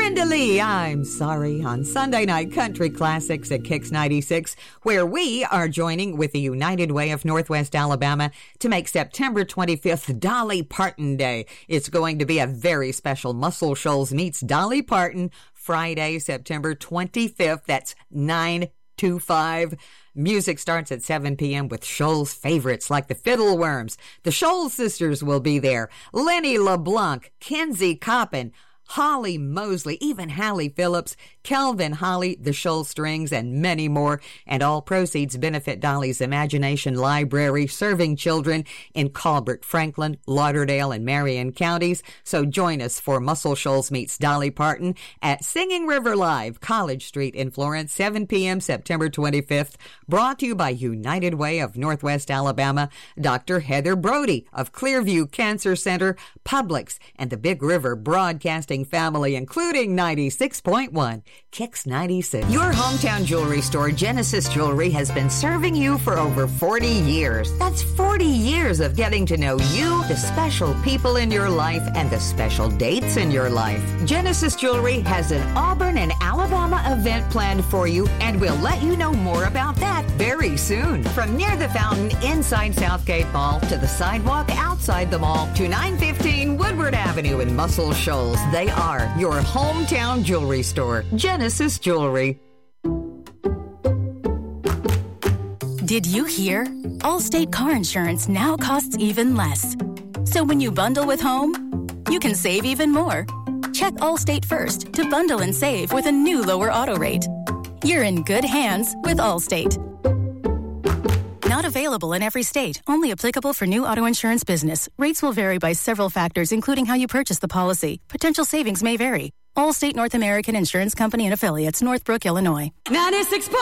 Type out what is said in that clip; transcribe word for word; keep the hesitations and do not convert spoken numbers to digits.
Brenda Lee, I'm sorry, on Sunday Night Country Classics at Kicks ninety-six, where we are joining with the United Way of Northwest Alabama to make September twenty-fifth Dolly Parton Day. It's going to be a very special Muscle Shoals meets Dolly Parton, Friday, September twenty-fifth. That's nine to five. Music starts at seven p.m. with Shoals favorites like the Fiddleworms. The Shoals sisters will be there. Lenny LeBlanc, Kenzie Coppin, Holly Mosley, even Hallie Phillips, Kelvin Holly, the Shoals Strings, and many more. And all proceeds benefit Dolly's Imagination Library, serving children in Colbert, Franklin, Lauderdale, and Marion counties. So join us for Muscle Shoals meets Dolly Parton at Singing River Live, College Street in Florence, seven p.m. September twenty-fifth. Brought to you by United Way of Northwest Alabama, Doctor Heather Brody of Clearview Cancer Center, Publix, and the Big River Broadcasting family, including ninety-six point one Kicks ninety-six. Your hometown jewelry store, Genesis Jewelry, has been serving you for over forty years. That's forty years of getting to know you, the special people in your life, and the special dates in your life. Genesis Jewelry has an Auburn and Alabama event planned for you, and we'll let you know more about that very soon. From near the fountain inside Southgate Mall to the sidewalk outside the mall to nine fifteen Woodward Avenue in Muscle Shoals, they are your hometown jewelry store, Genesis Jewelry. Did you hear? Allstate car insurance now costs even less. So when you bundle with home, you can save even more. Check Allstate first to bundle and save with a new lower auto rate. You're in good hands with Allstate. Not available in every state. Only applicable for new auto insurance business. Rates will vary by several factors, including how you purchase the policy. Potential savings may vary. Allstate North American Insurance Company and Affiliates, Northbrook, Illinois. ninety-six